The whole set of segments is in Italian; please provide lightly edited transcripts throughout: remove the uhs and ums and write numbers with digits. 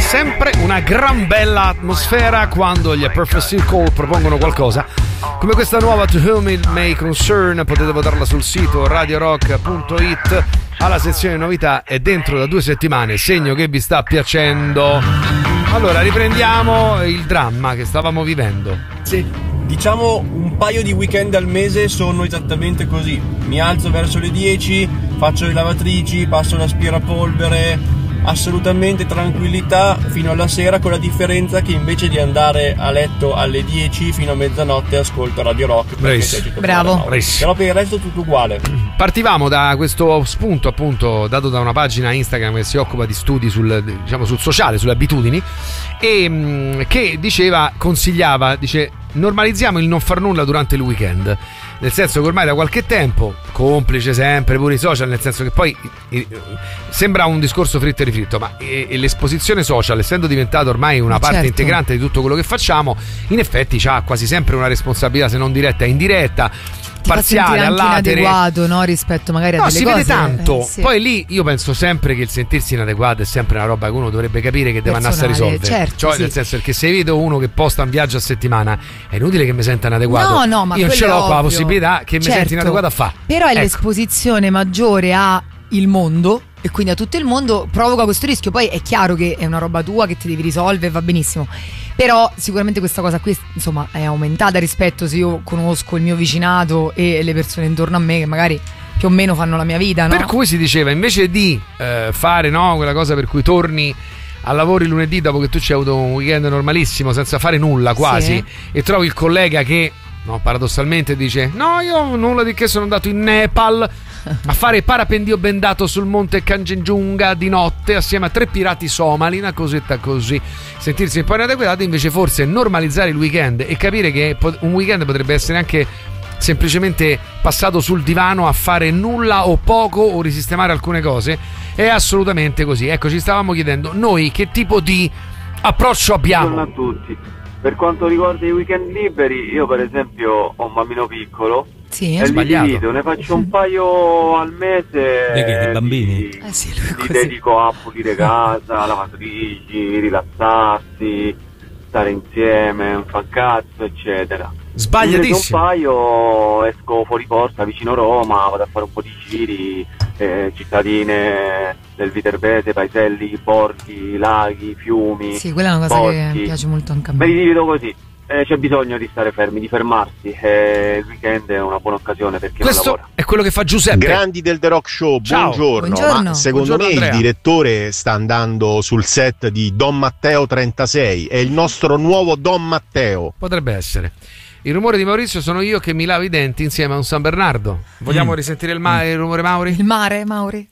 sempre una gran bella atmosfera quando gli Perfect Circle propongono qualcosa come questa nuova To Whom It May Concern. Potete votarla sul sito radiorock.it alla sezione novità, e dentro da 2 settimane, segno che vi sta piacendo. Allora riprendiamo il dramma che stavamo vivendo. Sì, diciamo un paio di weekend al mese sono esattamente così. Mi alzo verso le 10, faccio le lavatrici, passo l'aspirapolvere, assolutamente tranquillità fino alla sera, con la differenza che invece di andare a letto alle 10 fino a mezzanotte ascolto Radio Rock. Bravo. Però per il resto tutto uguale. Partivamo da questo spunto appunto dato da una pagina Instagram che si occupa di studi sul sociale, sulle abitudini, e che consigliava, normalizziamo il non far nulla durante il weekend, nel senso che ormai da qualche tempo, complice sempre pure i social, nel senso che poi sembra un discorso fritto e rifritto, ma l'esposizione social, essendo diventata ormai una parte integrante di tutto quello che facciamo, in effetti c'ha quasi sempre una responsabilità, se non diretta e indiretta, parziale, all'atere, inadeguato, no? Rispetto magari a delle si cose. vede tanto. Sì. Poi lì io penso sempre che il sentirsi inadeguato è sempre una roba che uno dovrebbe capire che deve andare a risolvere. Certo, nel senso, perché se vedo uno che posta un viaggio a settimana è inutile che mi senta inadeguato. No, ma io ce l'ho qua la ovvio. possibilità che mi senti inadeguato a fa. Però è l'esposizione maggiore a il mondo, e quindi a tutto il mondo provoca questo rischio. Poi è chiaro che è una roba tua che ti devi risolvere, va benissimo, però sicuramente questa cosa qui insomma è aumentata rispetto se io conosco il mio vicinato e le persone intorno a me che magari più o meno fanno la mia vita, no? Per cui si diceva, invece di fare quella cosa per cui torni al lavoro il lunedì dopo che tu ci hai avuto un weekend normalissimo senza fare nulla quasi, e trovi il collega che paradossalmente dice no, io nulla di che, sono andato in Nepal a fare parapendio bendato sul monte Kanchenjunga di notte assieme a 3 pirati somali, una cosetta così, sentirsi un po' inadeguati. Invece forse normalizzare il weekend e capire che un weekend potrebbe essere anche semplicemente passato sul divano a fare nulla o poco o risistemare alcune cose, è assolutamente così. Ecco, ci stavamo chiedendo noi che tipo di approccio abbiamo. Buongiorno a tutti. Per quanto riguarda i weekend liberi, io per esempio ho un bambino piccolo, e li divido, ne faccio un paio al mese. Dei bambini? Li dedico a pulire casa, lavatrici, rilassarsi, stare insieme, un fancazzo, eccetera. Sbagliatissimo. Un paio esco fuori porta, vicino Roma, vado a fare un po' di giri, cittadine del Viterbese, paeselli, borghi, laghi, fiumi. Sì, quella è una cosa che mi piace molto anche a me. Me li divido così. C'è bisogno di stare fermi, di fermarsi. Il weekend è una buona occasione per chi non lavora. Questo è quello che fa Giuseppe. Grandi del The Rock Show, ciao. Buongiorno. Ma secondo me Andrea. il direttore sta andando sul set di Don Matteo 36. È il nostro nuovo Don Matteo. Potrebbe essere. Il rumore di Maurizio sono io che mi lavo i denti insieme a un San Bernardo. Vogliamo risentire il rumore, Mauri? Il mare, Mauri.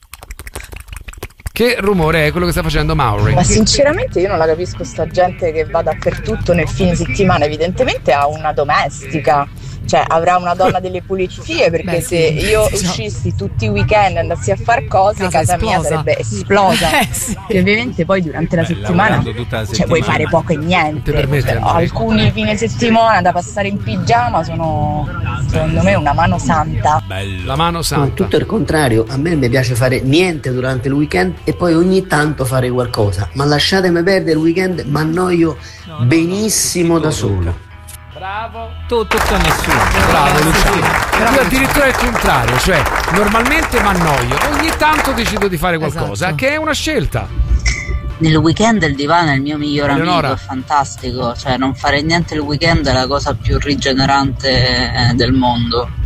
Che rumore è quello che sta facendo Mauri? Ma sinceramente io non la capisco sta gente che va dappertutto nel fine settimana. Evidentemente ha una domestica, cioè avrà una donna delle pulizie, perché se io uscissi tutti i weekend e andassi a far cose, casa mia sarebbe esplosa. Che ovviamente poi durante la settimana, cioè puoi fare poco e niente. Alcuni fine settimana da passare in pigiama sono secondo me una mano santa. La mano santa. No, tutto il contrario, a me mi piace fare niente durante il weekend e poi ogni tanto fare qualcosa, ma lasciatemi perdere il weekend, mi annoio benissimo da solo. Bravo. Tutto a nessuno. Bravo Luciano. Io addirittura il contrario, cioè normalmente mi annoio, ogni tanto decido di fare qualcosa, che è una scelta. Nel weekend il divano è il mio miglior Eleonora. amico, è fantastico, cioè non fare niente il weekend è la cosa più rigenerante del mondo.